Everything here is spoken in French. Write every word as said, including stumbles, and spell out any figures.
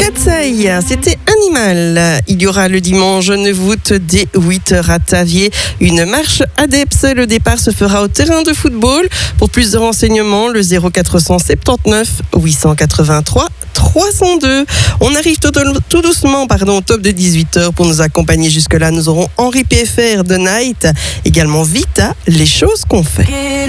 Katsai, c'était Animal. Il y aura le dimanche neuf août dès huit heures à Tavier une marche ADEPS. Le départ se fera au terrain de football. Pour plus de renseignements, le zéro quatre cent soixante-dix-neuf huit cent quatre-vingt-trois trois cent deux. On arrive tout, tout doucement pardon, au top de dix-huit heures. Pour nous accompagner jusque-là, nous aurons Henri P F R de Night, également Vita, les choses qu'on fait.